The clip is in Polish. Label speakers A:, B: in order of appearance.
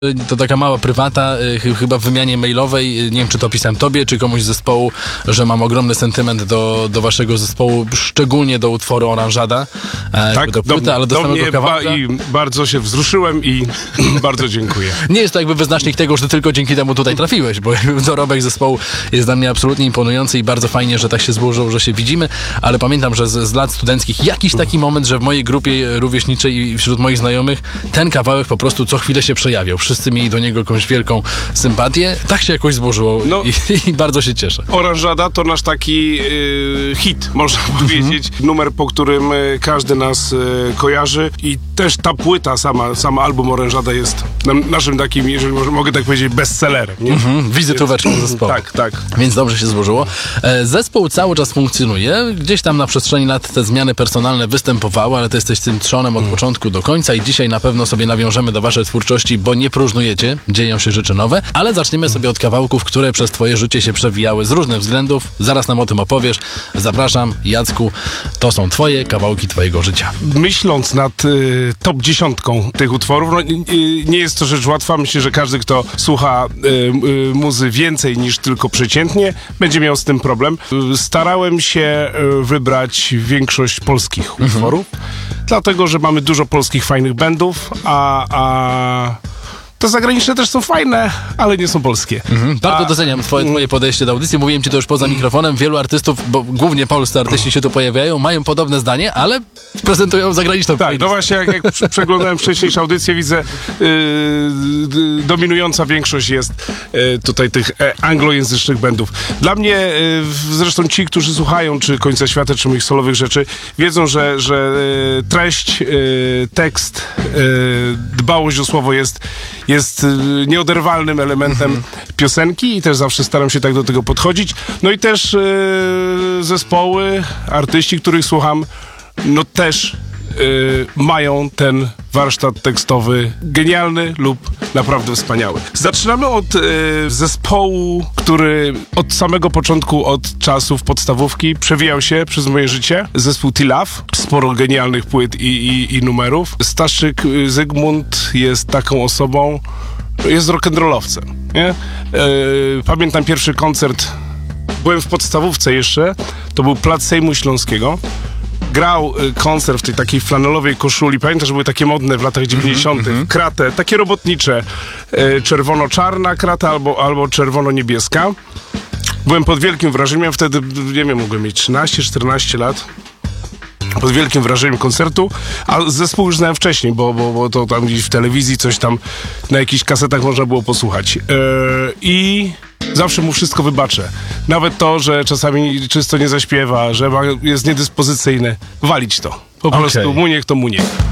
A: To taka mała prywata, chyba w wymianie mailowej, nie wiem czy to pisałem tobie, czy komuś z zespołu, że mam ogromny sentyment do waszego zespołu, szczególnie do utworu Oranżada.
B: Tak,
A: do płyty, ale do samego kawałka.
B: I bardzo się wzruszyłem i bardzo dziękuję.
A: Nie jest to jakby wyznacznik tego, że ty tylko dzięki temu tutaj trafiłeś, bo dorobek zespołu jest dla mnie absolutnie imponujący i bardzo fajnie, że tak się złożyło, że się widzimy, ale pamiętam, że z lat studenckich jakiś taki moment, że w mojej grupie rówieśniczej i wśród moich znajomych ten kawałek po prostu co chwilę się przejawiał. Wszyscy mieli do niego jakąś wielką sympatię. Tak się jakoś złożyło i bardzo się cieszę.
B: Oranżada to nasz taki hit, można powiedzieć. Numer, po którym każdy nas kojarzy i też ta płyta, sam album Oranżada jest naszym takim, jeżeli mogę tak powiedzieć, bestsellerem.
A: Wizytóweczką zespołu.
B: Tak.
A: Więc dobrze się złożyło. Zespół cały czas funkcjonuje. Gdzieś tam na przestrzeni lat te zmiany personalne występowały, ale ty jesteś tym trzonem od początku do końca i dzisiaj na pewno sobie nawiążemy do waszej twórczości, bo nie próżnujecie, dzieją się rzeczy nowe, ale zaczniemy sobie od kawałków, które przez twoje życie się przewijały z różnych względów. Zaraz nam o tym opowiesz. Zapraszam, Jacku, to są twoje kawałki twojego życia.
B: Myśląc nad top 10 tych utworów, nie jest to rzecz łatwa. Myślę, że każdy, kto słucha muzy więcej niż tylko przeciętnie, będzie miał z tym problem. Starałem się wybrać większość polskich utworów, dlatego, że mamy dużo polskich fajnych bandów, a te zagraniczne też są fajne, ale nie są polskie.
A: Bardzo doceniam twoje podejście do audycji. Mówiłem ci to już poza mikrofonem. Wielu artystów, bo głównie polscy artyści się tu pojawiają, mają podobne zdanie, ale prezentują zagraniczną.
B: Tak, no właśnie jak przeglądałem wcześniejsze audycje, widzę dominująca większość jest tutaj tych anglojęzycznych bandów. Dla mnie, zresztą ci, którzy słuchają czy Końca Świata, czy moich solowych rzeczy, wiedzą, że treść, tekst, dbałość o słowo jest nieoderwalnym elementem piosenki i też zawsze staram się tak do tego podchodzić. No i też zespoły, artyści, których słucham, no też mają ten warsztat tekstowy genialny lub naprawdę wspaniały. Zaczynamy od zespołu, który od samego początku, od czasów podstawówki przewijał się przez moje życie. Zespół T-Love. Sporo genialnych płyt i numerów. Staszczyk Zygmunt jest taką osobą, jest rock'n'rollowcem, nie? Pamiętam pierwszy koncert, byłem w podstawówce jeszcze, to był Plac Sejmu Śląskiego. Grał koncert w tej takiej flanelowej koszuli. Pamiętam, że były takie modne w latach 90. Kratę, takie robotnicze. Czerwono-czarna krata albo czerwono-niebieska. Byłem pod wielkim wrażeniem. Wtedy, nie wiem, mogłem mieć 13-14 lat. Pod wielkim wrażeniem koncertu, a zespół już znałem wcześniej, bo to tam gdzieś w telewizji coś tam na jakichś kasetach można było posłuchać. I zawsze mu wszystko wybaczę. Nawet to, że czasami czysto nie zaśpiewa, że jest niedyspozycyjny. Walić to. Po prostu mu niech to mu niech.